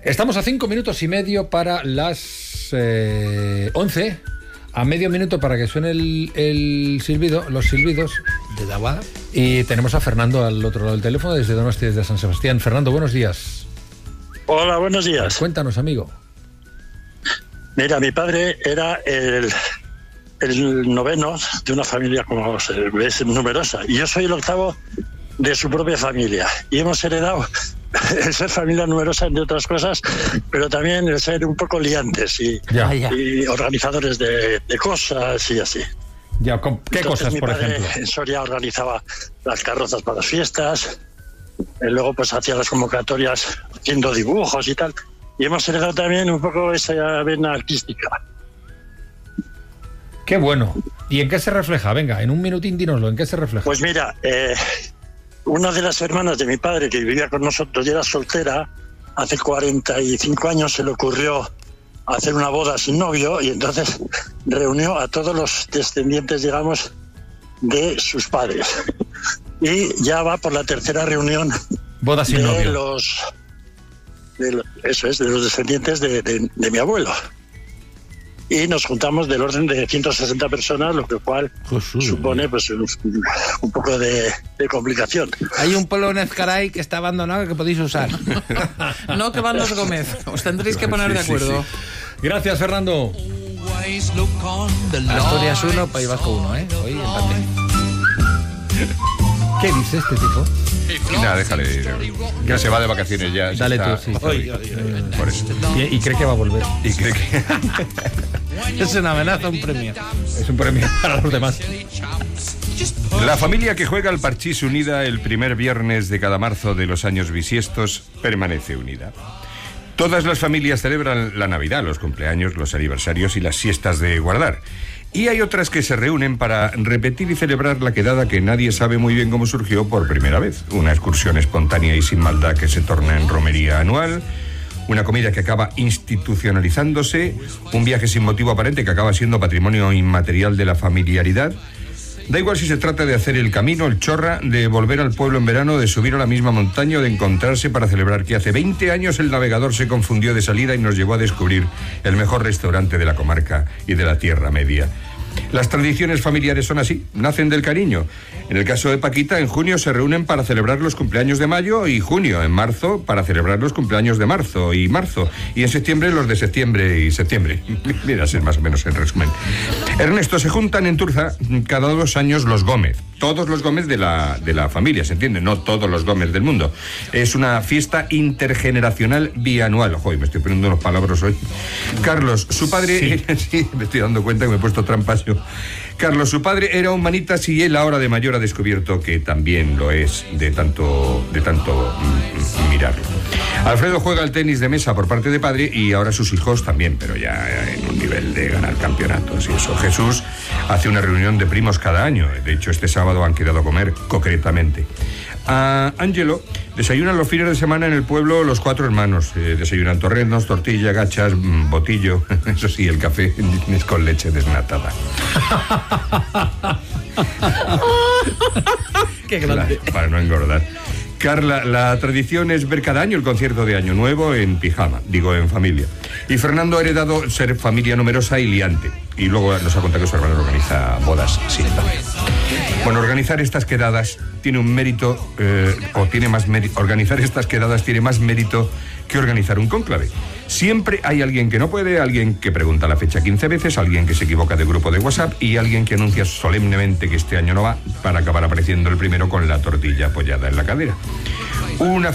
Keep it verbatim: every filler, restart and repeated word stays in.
Estamos a cinco minutos y medio para las eh, once, a medio minuto para que suene el, el silbido, los silbidos de la guada. Y tenemos a Fernando al otro lado del teléfono desde Donosti, desde San Sebastián. Fernando, buenos días. Hola, buenos días. Cuéntanos, amigo. Mira, mi padre era el, el noveno de una familia, como se ve, numerosa, y yo soy el octavo de su propia familia. Y hemos heredado el ser familia numerosa, entre otras cosas, pero también el ser un poco liantes y, ya. y organizadores de, de cosas y así. Ya, ¿qué Entonces, cosas, mi por padre ejemplo? En Soria organizaba las carrozas para las fiestas, eh, luego pues hacía las convocatorias haciendo dibujos y tal. Y hemos heredado también un poco esa vena artística. Qué bueno. ¿Y en qué se refleja? Venga, en un minutín dínoslo, ¿en qué se refleja? Pues mira, eh, una de las hermanas de mi padre que vivía con nosotros y era soltera, hace cuarenta y cinco años se le ocurrió hacer una boda sin novio y entonces reunió a todos los descendientes, digamos, de sus padres. Y ya va por la tercera reunión boda sin de novio. los... De, eso es, de los descendientes de, de, de mi abuelo. Y nos juntamos del orden de ciento sesenta personas, lo que cual Jesús, supone pues un, un poco de, de complicación. Hay un pueblo en Ezcaray que está abandonado que podéis usar. No que van los Gómez. Os tendréis que poner sí, de acuerdo. Sí, sí. Gracias, Fernando. Asturias uno, País Vasco uno, ¿eh? Hoy empate. ¿Qué dice este tipo? Nada, déjale. Que se va de vacaciones ya. Dale está... tú, sí. Hoy, por eso. Y, y cree que va a volver. Y cree que... Es una amenaza, un premio. Es un premio para los demás. La familia que juega al parchís unida el primer viernes de cada marzo de los años bisiestos permanece unida. Todas las familias celebran la Navidad, los cumpleaños, los aniversarios y las siestas de guardar. Y hay otras que se reúnen para repetir y celebrar la quedada que nadie sabe muy bien cómo surgió por primera vez. Una excursión espontánea y sin maldad que se torna en romería anual, una comida que acaba institucionalizándose, un viaje sin motivo aparente que acaba siendo patrimonio inmaterial de la familiaridad. Da igual si se trata de hacer el camino, el chorra, de volver al pueblo en verano, de subir a la misma montaña o de encontrarse para celebrar que hace veinte años el navegador se confundió de salida y nos llevó a descubrir el mejor restaurante de la comarca y de la Tierra Media. Las tradiciones familiares son así, nacen del cariño. En el caso de Paquita, en junio se reúnen para celebrar los cumpleaños de mayo y junio, en marzo para celebrar los cumpleaños de marzo y marzo, y en septiembre los de septiembre y septiembre. Mira, es más o menos el resumen. Ernesto, se juntan en Turza cada dos años los Gómez, todos los Gómez de la, de la familia, ¿se entiende? No todos los Gómez del mundo. Es una fiesta intergeneracional bianual. Joder, me estoy poniendo unos palabras hoy. Carlos, su padre... Sí. Sí, me estoy dando cuenta que me he puesto trampas yo. Carlos, su padre era un manitas y él ahora de mayor ha descubierto que también lo es de tanto, de tanto mm, mirarlo. Alfredo juega al tenis de mesa por parte de padre y ahora sus hijos también, pero ya en un nivel de ganar campeonatos y eso. Jesús hace una reunión de primos cada año. De hecho, este sábado han quedado a comer concretamente. A Ángelo desayunan los fines de semana en el pueblo los cuatro hermanos. Eh, desayunan torrenos, tortilla, gachas, mmm, botillo. Eso sí, el café es con leche desnatada. Qué grande. Claro, para no engordar. Carla, la tradición es ver cada año el concierto de Año Nuevo en pijama, digo en familia. Y Fernando ha heredado ser familia numerosa y liante. Y luego nos ha contado que su hermano organiza bodas sin novio. Bueno, organizar estas quedadas tiene un mérito, eh, o tiene más mérito, organizar estas quedadas tiene más mérito que organizar un cónclave. Siempre hay alguien que no puede, alguien que pregunta la fecha quince veces, alguien que se equivoca de grupo de WhatsApp y alguien que anuncia solemnemente que este año no va para acabar apareciendo el primero con la tortilla apoyada en la cadera. Una